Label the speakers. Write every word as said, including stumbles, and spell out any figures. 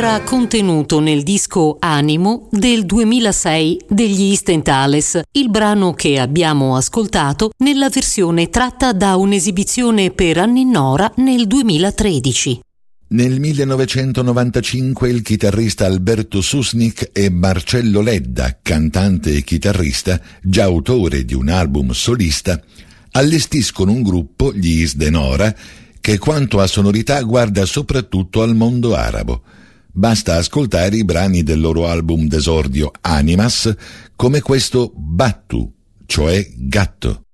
Speaker 1: era contenuto nel disco Animo del duemilasei degli Istentales, il brano che abbiamo ascoltato nella versione tratta da un'esibizione per Anninnora nel duemilatredici.
Speaker 2: Nel millenovecentonovantacinque il chitarrista Alberto Susnik e Marcello Ledda, cantante e chitarrista, già autore di un album solista, allestiscono un gruppo, gli Isdenora, che quanto a sonorità guarda soprattutto al mondo arabo. Basta ascoltare i brani del loro album d'esordio Animas, come questo Battu, cioè gatto.